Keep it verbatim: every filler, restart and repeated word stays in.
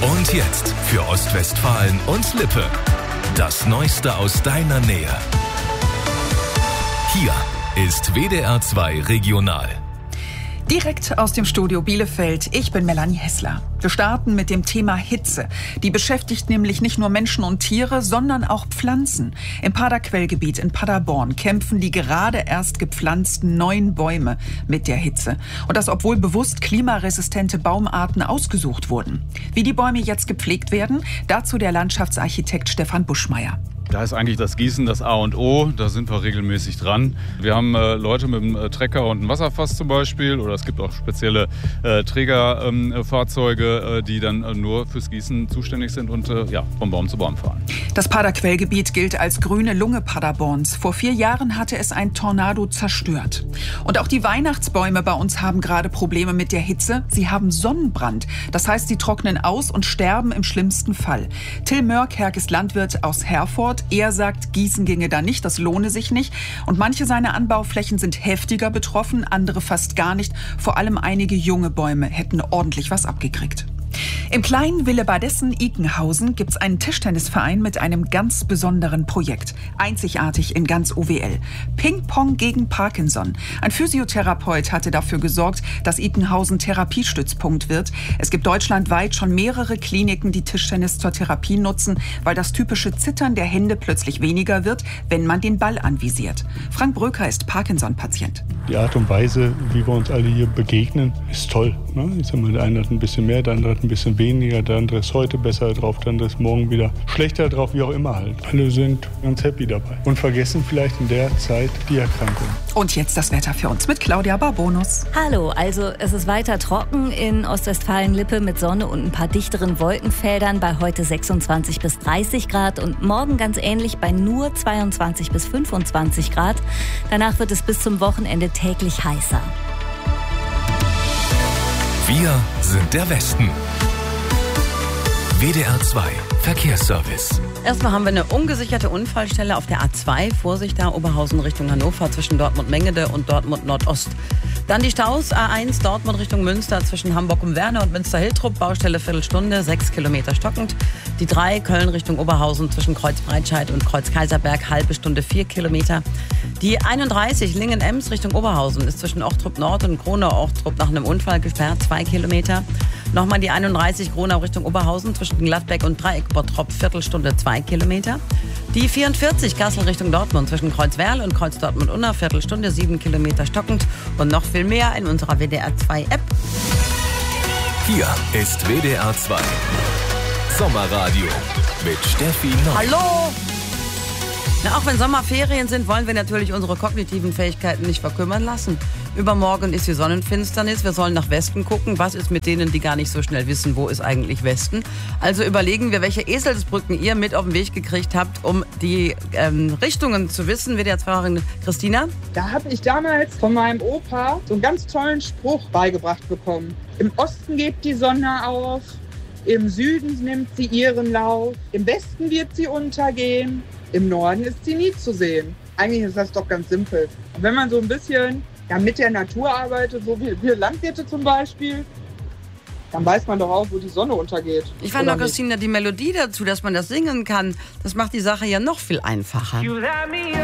Und jetzt für Ostwestfalen und Lippe. Das Neueste aus deiner Nähe. Hier ist W D R zwei Regional. Direkt aus dem Studio Bielefeld, ich bin Melanie Hessler. Wir starten mit dem Thema Hitze. Die beschäftigt nämlich nicht nur Menschen und Tiere, sondern auch Pflanzen. Im Paderquellgebiet in Paderborn kämpfen die gerade erst gepflanzten neuen Bäume mit der Hitze. Und das, obwohl bewusst klimaresistente Baumarten ausgesucht wurden. Wie die Bäume jetzt gepflegt werden, dazu der Landschaftsarchitekt Stefan Buschmeier. Da ist eigentlich das Gießen das A und O, da sind wir regelmäßig dran. Wir haben äh, Leute mit einem äh, Trecker und einem Wasserfass zum Beispiel, oder es gibt auch spezielle äh, Trägerfahrzeuge, ähm, äh, die dann äh, nur fürs Gießen zuständig sind und äh, ja, von Baum zu Baum fahren. Das Paderquellgebiet gilt als grüne Lunge Paderborns. Vor vier Jahren hatte es ein Tornado zerstört. Und auch die Weihnachtsbäume bei uns haben gerade Probleme mit der Hitze. Sie haben Sonnenbrand. Das heißt, sie trocknen aus und sterben im schlimmsten Fall. Till Mörkherk ist Landwirt aus Herford. Er sagt, Gießen ginge da nicht, das lohne sich nicht. Und manche seiner Anbauflächen sind heftiger betroffen, andere fast gar nicht. Vor allem einige junge Bäume hätten ordentlich was abgekriegt. Im kleinen Willebadessen-Ikenhausen gibt es einen Tischtennisverein mit einem ganz besonderen Projekt. Einzigartig in ganz O W L. Ping-Pong gegen Parkinson. Ein Physiotherapeut hatte dafür gesorgt, dass Ikenhausen Therapiestützpunkt wird. Es gibt deutschlandweit schon mehrere Kliniken, die Tischtennis zur Therapie nutzen, weil das typische Zittern der Hände plötzlich weniger wird, wenn man den Ball anvisiert. Frank Bröker ist Parkinson-Patient. Die Art und Weise, wie wir uns alle hier begegnen, ist toll. Ne? Ich sag mal, der eine hat ein bisschen mehr, der andere hat ein bisschen weniger, der andere ist heute besser drauf, der andere ist morgen wieder schlechter drauf, wie auch immer halt. Alle sind ganz happy dabei und vergessen vielleicht in der Zeit die Erkrankung. Und jetzt das Wetter für uns mit Claudia Barbonus. Hallo, also es ist weiter trocken in Ostwestfalen-Lippe mit Sonne und ein paar dichteren Wolkenfeldern bei heute sechsundzwanzig bis dreißig Grad und morgen ganz ähnlich bei nur zweiundzwanzig bis fünfundzwanzig Grad. Danach wird es bis zum Wochenende täglich heißer. Wir sind der Westen. W D R zwei Verkehrsservice. Erstmal haben wir eine ungesicherte Unfallstelle auf der A zwei. Vorsicht da, Oberhausen Richtung Hannover zwischen Dortmund-Mengede und Dortmund-Nordost. Dann die Staus A eins Dortmund Richtung Münster zwischen Hamburg-Umwerner und Münster-Hiltrup. Baustelle Viertelstunde, sechs Kilometer stockend. Die drei Köln Richtung Oberhausen zwischen Kreuz-Breitscheid und Kreuz-Kaiserberg, halbe Stunde, vier Kilometer. Die einunddreißig Lingen-Ems Richtung Oberhausen ist zwischen Ochtrup Nord und Gronau-Ochtrup nach einem Unfall gesperrt, zwei Kilometer. Nochmal die einunddreißig Gronau Richtung Oberhausen zwischen Gladbeck und Dreieck-Bottrop, Viertelstunde, zwei Kilometer. Die vierundvierzig Kassel Richtung Dortmund zwischen Kreuzwerl und Kreuz Dortmund-Unna, Viertelstunde, sieben Kilometer stockend. Und noch viel mehr in unserer W D R zwei App. Hier ist W D R zwei Sommerradio mit Steffi Neu. Hallo! Na, auch wenn Sommerferien sind, wollen wir natürlich unsere kognitiven Fähigkeiten nicht verkümmern lassen. Übermorgen ist die Sonnenfinsternis. Wir sollen nach Westen gucken. Was ist mit denen, die gar nicht so schnell wissen, wo ist eigentlich Westen? Also überlegen wir, welche Eselsbrücken ihr mit auf den Weg gekriegt habt, um die ähm, Richtungen zu wissen. W D R-Fahrerin Christina? Da habe ich damals von meinem Opa so einen ganz tollen Spruch beigebracht bekommen. Im Osten geht die Sonne auf, im Süden nimmt sie ihren Lauf, im Westen wird sie untergehen, im Norden ist sie nie zu sehen. Eigentlich ist das doch ganz simpel. Und wenn man so ein bisschen ja, mit der Natur arbeitet, so wie wir Landwirte zum Beispiel, dann weiß man doch auch, wo die Sonne untergeht. Ich fand doch, Christina, die Melodie dazu, dass man das singen kann, das macht die Sache ja noch viel einfacher.